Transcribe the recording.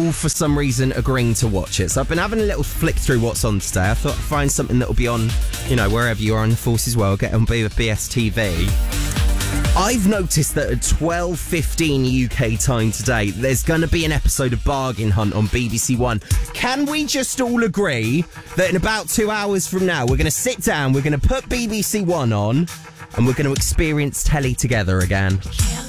all, for some reason, agreeing to watch it. So I've been having a little flick through what's on today. I thought I'd find something that will be on, wherever you are in the force as well. Get on BSTV. I've noticed that at 12:15 UK time today, there's going to be an episode of Bargain Hunt on BBC One. Can we just all agree that in about 2 hours from now, we're going to sit down, we're going to put BBC One on, and we're going to experience telly together again?